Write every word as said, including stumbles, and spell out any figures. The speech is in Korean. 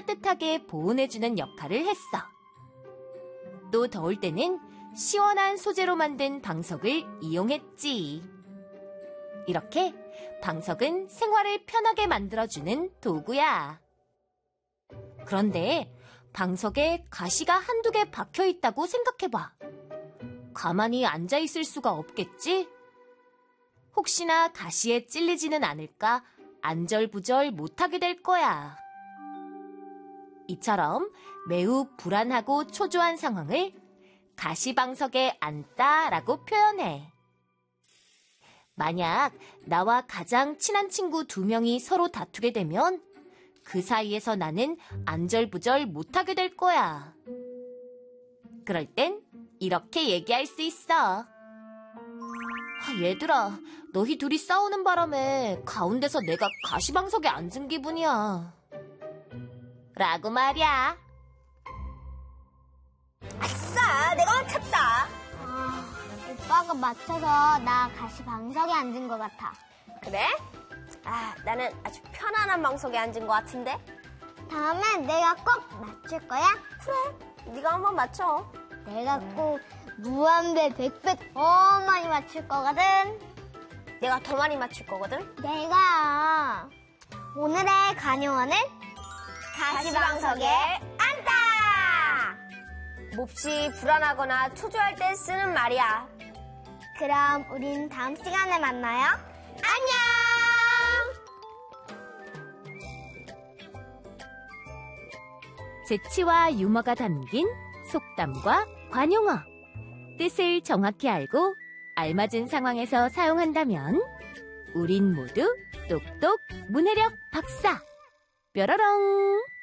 따뜻하게 보온해주는 역할을 했어. 또 더울 때는 시원한 소재로 만든 방석을 이용했지. 이렇게 방석은 생활을 편하게 만들어주는 도구야. 그런데 방석에 가시가 한두 개 박혀 있다고 생각해봐. 가만히 앉아있을 수가 없겠지? 혹시나 가시에 찔리지는 않을까 안절부절 못하게 될 거야. 이처럼 매우 불안하고 초조한 상황을 가시방석에 앉다라고 표현해. 만약 나와 가장 친한 친구 두 명이 서로 다투게 되면 그 사이에서 나는 안절부절 못하게 될 거야. 그럴 땐 이렇게 얘기할 수 있어. 얘들아, 너희 둘이 싸우는 바람에 가운데서 내가 가시방석에 앉은 기분이야. 라고 말이야. 아싸, 내가 맞췄다. 아, 오빠가 맞춰서 나 가시방석에 앉은 것 같아. 그래? 아, 나는 아주 편안한 방석에 앉은 것 같은데? 다음엔 내가 꼭 맞출 거야? 그래, 네가 한번 맞춰. 내가 꼭 무한배 백배 더 많이 맞출 거거든. 내가 더 많이 맞출 거거든. 내가 오늘의 간용어는 가시방석에 앉다! 몹시 불안하거나 초조할 때 쓰는 말이야. 그럼 우린 다음 시간에 만나요. 안녕! 재치와 유머가 담긴 속담과 관용어. 뜻을 정확히 알고 알맞은 상황에서 사용한다면 우린 모두 똑똑 문해력 박사. 뾰로롱.